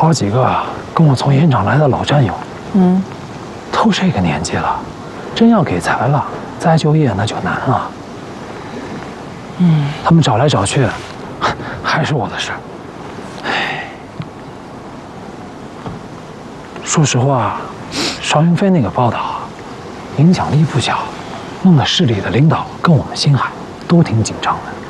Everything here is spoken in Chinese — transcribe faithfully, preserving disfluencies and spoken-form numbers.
好几个跟我从盐场来的老战友， 嗯， 都这个年纪了，真要给裁了，再就业那就难啊。嗯，他们找来找去，还是我的事儿。唉，说实话，邵云飞那个报道，影响力不小，弄得市里的领导跟我们星海都挺紧张的。